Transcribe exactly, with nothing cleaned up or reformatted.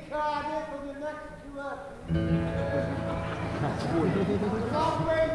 card in for the next two hours. Long way